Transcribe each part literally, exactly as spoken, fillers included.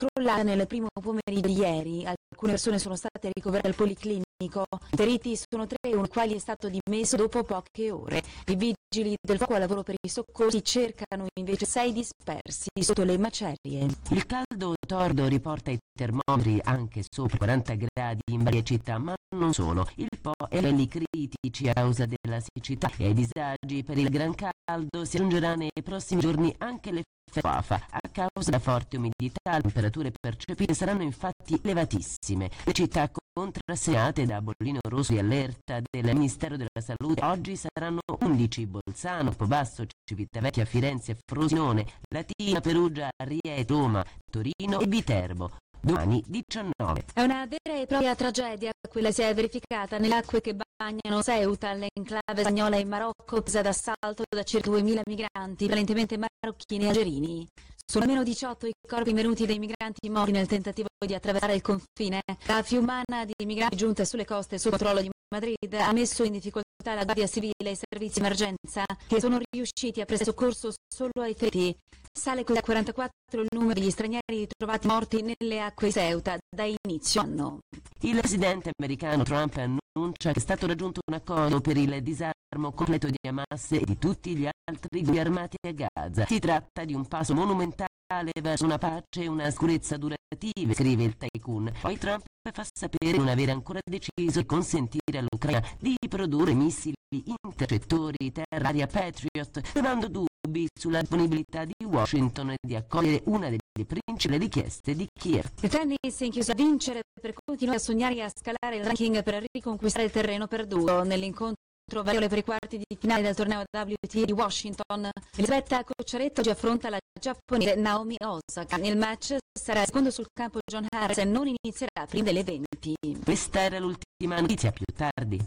crollata nel primo pomeriggio di ieri. Alcune persone sono state ricoverate al policlinico. I feriti sono tre, uno dei quali è stato dimesso dopo poche ore. I vigili del fuoco al lavoro per i soccorsi cercano invece sei dispersi sotto le macerie. Il caldo tordo riporta i termometri anche sopra quaranta gradi in varie città, ma non solo. Il Po e i livelli critici a causa della siccità e ai disagi per il gran caldo si aggiungerà nei prossimi giorni anche l'effetto afa. A causa della forte umidità, le temperature percepite saranno infatti elevatissime. Le città contrassegnate da bollino rosso di allerta del Ministero della Salute oggi saranno undici: Bolzano, Campobasso, Civitavecchia, Firenze, Frosinone, Latina, Perugia, Rieti, Roma, Torino e Viterbo. Domani diciannove. È una vera e propria tragedia quella si è verificata nelle acque che bagnano Ceuta, l'enclave spagnola in Marocco, presa d'assalto da circa duemila migranti, valentemente marocchini e algerini. Sono almeno diciotto i corpi venuti dei migranti morti nel tentativo di attraversare il confine. La fiumana di migranti giunta sulle coste sotto controllo di Madrid ha messo in difficoltà la Guardia Civile e i servizi di emergenza, che sono riusciti a prestare soccorso solo ai feriti. Sale così a quarantaquattro il numero degli stranieri ritrovati morti nelle acque di Ceuta da inizio anno. Il presidente americano Trump annuncia che è stato raggiunto un accordo per il disarmo completo di Hamas e di tutti gli altri gruppi armati a Gaza. Si tratta di un passo monumentale verso una pace e una sicurezza durative, scrive il tycoon. Poi Trump fa sapere di non avere ancora deciso di consentire all'Ucraina di produrre missili intercettori terra-aria Patriot, levando dubbi sulla disponibilità di Washington di accogliere una delle principali richieste di Kiev. Il tennis è in chiusa a vincere per continuare a sognare e a scalare il ranking per riconquistare il terreno perduto. Nell'incontro variole per i quarti di finale del torneo W T A di Washington, Elisabetta Cocciaretto oggi affronta la giapponese Naomi Osaka. Il match sarà secondo sul campo John Harris e non inizierà prima delle venti. Questa era l'ultima notizia, più tardi.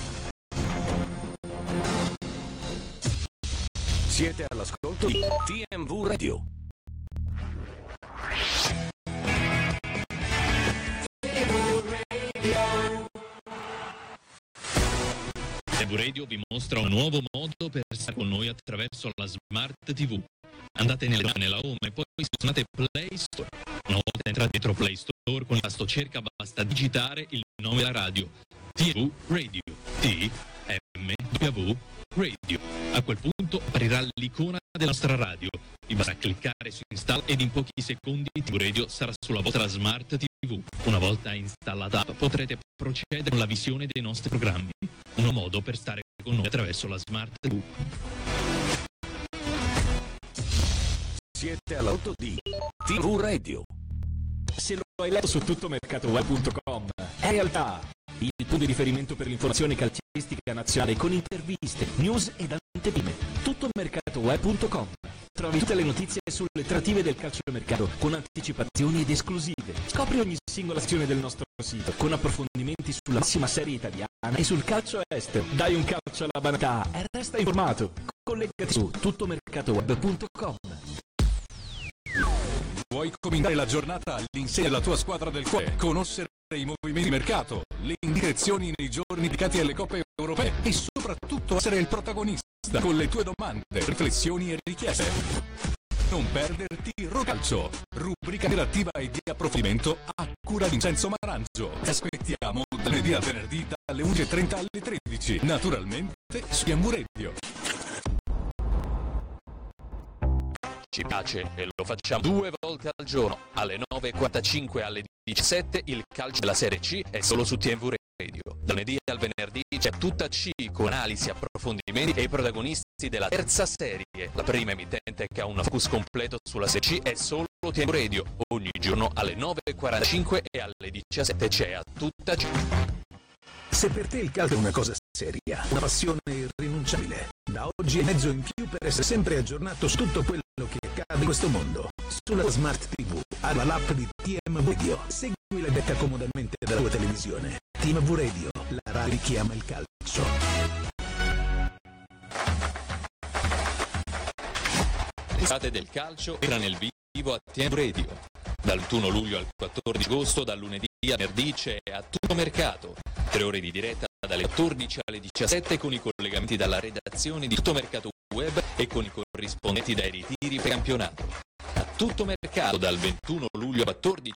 Siete all'ascolto di T M V Radio. T M V Radio vi mostra un nuovo modo per stare con noi attraverso la Smart T V. Andate nella, nella home e poi selezionate Play Store. Una volta entrate dentro Play Store, con il tasto cerca basta digitare il nome della radio: T M V Radio. T M W Radio. A quel punto apparirà l'icona della nostra radio. Vi basta cliccare su install ed in pochi secondi T M V Radio sarà sulla vostra Smart T V. Una volta installata potrete procedere con la visione dei nostri programmi. Un modo per stare con noi attraverso la Smart T V. Siete all'auto di T M V Radio. Se lo hai letto su tuttomercatoweb punto com, è in realtà il punto di riferimento per l'informazione calcistica nazionale con interviste, news ed anteprime. tuttomercatoweb punto com. Trovi tutte le notizie sulle trattative del calciomercato con anticipazioni ed esclusive. Scopri ogni singola azione del nostro sito con approfondimenti sulla massima serie italiana e sul calcio estero. Dai un calcio alla banalità e resta informato. Collegati su tuttomercatoweb punto com. Vuoi cominciare la giornata all'insegna della tua squadra del cuore? Conoscere i movimenti di mercato, le indicazioni nei giorni dedicati alle coppe europee e soprattutto essere il protagonista con le tue domande, riflessioni e richieste. Non perderti Rocalcio, rubrica interattiva e di approfondimento a cura di Vincenzo Marangio. Ti aspettiamo dal lunedì al venerdì dalle undici e trenta alle tredici, naturalmente su T M V Radio. Ci piace e lo facciamo due volte al giorno, alle nove e quarantacinque e alle diciassette. Il calcio della Serie C è solo su T M V Radio. Da lunedì al venerdì c'è tutta C con analisi, approfondimenti e i protagonisti della terza serie. La prima emittente che ha un focus completo sulla Serie C è solo T M V Radio. Ogni giorno alle nove e quarantacinque e alle diciassette c'è a tutta C. Se per te il calcio è una cosa seria, una passione irrinunciabile, da oggi è mezzo in più per essere sempre aggiornato su tutto quello che accade in questo mondo. Sulla Smart T V arriva l'app di T M V Radio. Seguila e detta comodamente dalla tua televisione. T M V Radio, la radio di chi ama il calcio. L'estate del calcio era nel vivo a T M V Radio. Dal ventuno luglio al quattordici agosto, dal lunedì al venerdì c'è a tutto mercato. Tre ore di diretta dalle quattordici alle diciassette con i collegamenti dalla redazione di Tutto Mercato Web e con i corrispondenti dai ritiri per campionato. A Tutto mercato dal ventuno luglio al quattordici